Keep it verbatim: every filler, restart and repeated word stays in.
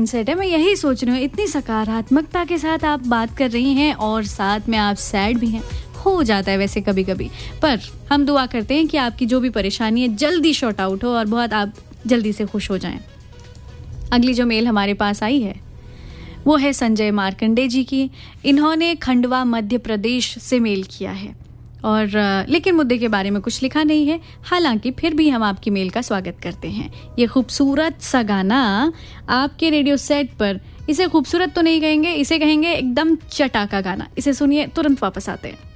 Mindset है, मैं यही सोच रही हूँ। इतनी सकारात्मकता के साथ आप बात कर रही हैं और साथ में आप सैड भी हैं। हो जाता है वैसे कभी कभी, पर हम दुआ करते हैं कि आपकी जो भी परेशानी है जल्दी शॉर्ट आउट हो और बहुत आप जल्दी से खुश हो जाएं। अगली जो मेल हमारे पास आई है वो है संजय मार्कंडे जी की। इन्होंने खंडवा मध्य प्रदेश से मेल किया है और लेकिन मुद्दे के बारे में कुछ लिखा नहीं है। हालांकि फिर भी हम आपकी मेल का स्वागत करते हैं। ये खूबसूरत सा गाना आपके रेडियो सेट पर, इसे खूबसूरत तो नहीं कहेंगे, इसे कहेंगे एकदम चटाका गाना। इसे सुनिए, तुरंत वापस आते हैं।